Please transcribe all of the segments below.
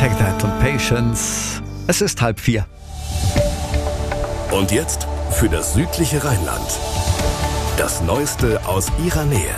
Take That und Patience. Es ist 3:30. Und jetzt für das südliche Rheinland. Das Neueste aus ihrer Nähe.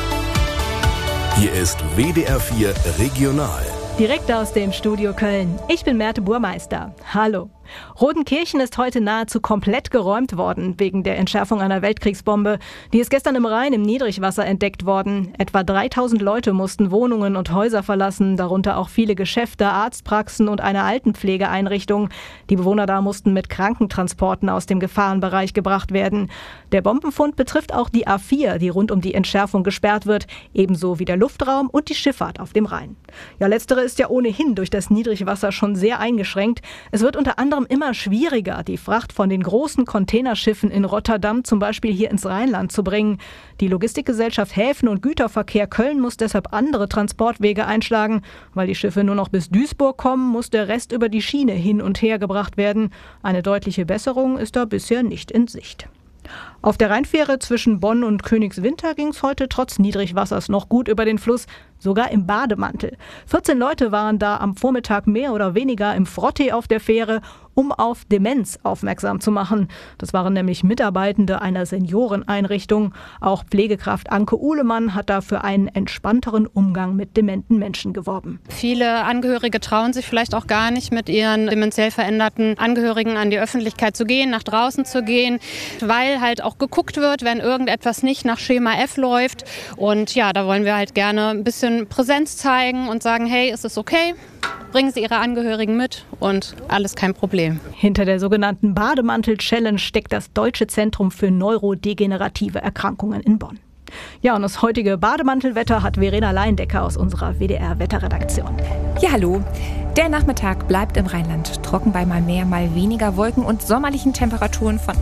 Hier ist WDR 4 Regional. Direkt aus dem Studio Köln. Ich bin Merte Burmeister. Hallo. Rodenkirchen ist heute nahezu komplett geräumt worden wegen der Entschärfung einer Weltkriegsbombe. Die ist gestern im Rhein im Niedrigwasser entdeckt worden. Etwa 3000 Leute mussten Wohnungen und Häuser verlassen, darunter auch viele Geschäfte, Arztpraxen und eine Altenpflegeeinrichtung. Die Bewohner da mussten mit Krankentransporten aus dem Gefahrenbereich gebracht werden. Der Bombenfund betrifft auch die A4, die rund um die Entschärfung gesperrt wird, ebenso wie der Luftraum und die Schifffahrt auf dem Rhein. Ja, letztere ist ja ohnehin durch das Niedrigwasser schon sehr eingeschränkt. Es wird unter anderem immer schwieriger, die Fracht von den großen Containerschiffen in Rotterdam zum Beispiel hier ins Rheinland zu bringen. Die Logistikgesellschaft Häfen- und Güterverkehr Köln muss deshalb andere Transportwege einschlagen. Weil die Schiffe nur noch bis Duisburg kommen, muss der Rest über die Schiene hin und her gebracht werden. Eine deutliche Besserung ist da bisher nicht in Sicht. Auf der Rheinfähre zwischen Bonn und Königswinter ging es heute trotz Niedrigwassers noch gut über den Fluss, sogar im Bademantel. 14 Leute waren da am Vormittag mehr oder weniger im Frottee auf der Fähre, um auf Demenz aufmerksam zu machen. Das waren nämlich Mitarbeitende einer Senioreneinrichtung. Auch Pflegekraft Anke Uhlemann hat da für einen entspannteren Umgang mit dementen Menschen geworben. Viele Angehörige trauen sich vielleicht auch gar nicht, mit ihren dementiell veränderten Angehörigen an die Öffentlichkeit zu gehen, nach draußen zu gehen, weil halt auch geguckt wird, wenn irgendetwas nicht nach Schema F läuft. Und ja, da wollen wir halt gerne ein bisschen Präsenz zeigen und sagen, hey, ist es okay? Bringen Sie Ihre Angehörigen mit und alles kein Problem. Hinter der sogenannten Bademantel-Challenge steckt das Deutsche Zentrum für neurodegenerative Erkrankungen in Bonn. Ja, und das heutige Bademantelwetter hat Verena Leindecker aus unserer WDR-Wetterredaktion. Ja, hallo. Der Nachmittag bleibt im Rheinland trocken bei mal mehr, mal weniger Wolken und sommerlichen Temperaturen von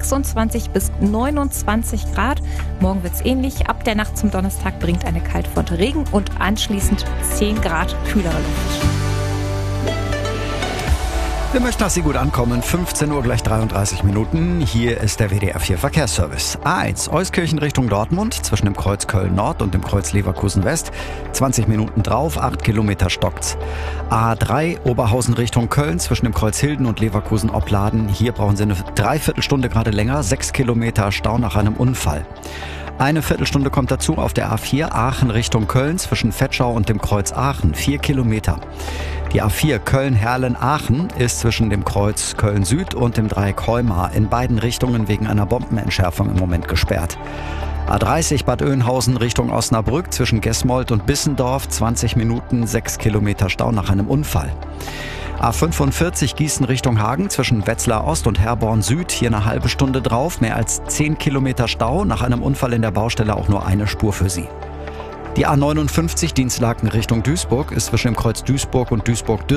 26 bis 29 Grad. Morgen wird's ähnlich. Ab der Nacht zum Donnerstag bringt eine Kaltfront Regen und anschließend 10 Grad kühlere Luft. Wir möchten, dass Sie gut ankommen. 15 Uhr gleich 33 Minuten. Hier ist der WDR 4 Verkehrsservice. A1 Euskirchen Richtung Dortmund zwischen dem Kreuz Köln Nord und dem Kreuz Leverkusen West. 20 Minuten drauf, 8 Kilometer stockt's. A3 Oberhausen Richtung Köln zwischen dem Kreuz Hilden und Leverkusen Opladen. Hier brauchen Sie eine Dreiviertelstunde gerade länger. 6 Kilometer Stau nach einem Unfall. Eine Viertelstunde kommt dazu auf der A4 Aachen Richtung Köln zwischen Vetschau und dem Kreuz Aachen. 4 Kilometer. Die A4 Köln-Herlen-Aachen ist zwischen dem Kreuz Köln-Süd und dem Dreieck Heumar in beiden Richtungen wegen einer Bombenentschärfung im Moment gesperrt. A30 Bad Oeynhausen Richtung Osnabrück zwischen Gesmold und Bissendorf 20 Minuten, 6 Kilometer Stau nach einem Unfall. A45 Gießen Richtung Hagen zwischen Wetzlar Ost und Herborn Süd, hier eine halbe Stunde drauf, mehr als 10 Kilometer Stau, nach einem Unfall in der Baustelle auch nur eine Spur für Sie. Die A59 Dienstlaken Richtung Duisburg ist zwischen dem Kreuz Duisburg und Duisburg